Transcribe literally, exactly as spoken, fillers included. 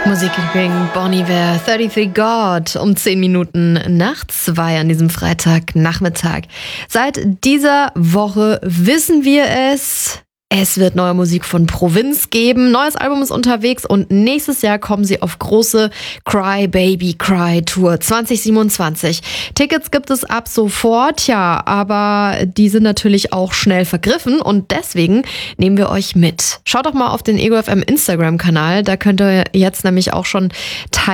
Musikliebling Bon Iver, dreiunddreißig God, um zehn Minuten nach zwei an diesem Freitagnachmittag. Seit dieser Woche wissen wir es. Es wird neue Musik von Provinz geben. Neues Album ist unterwegs und nächstes Jahr kommen sie auf große Cry Baby Cry Tour zwanzig siebenundzwanzig. Tickets gibt es ab sofort, ja, aber die sind natürlich auch schnell vergriffen und deswegen nehmen wir euch mit. Schaut doch mal auf den Ego F M Instagram-Kanal, da könnt ihr jetzt nämlich auch schon teilnehmen.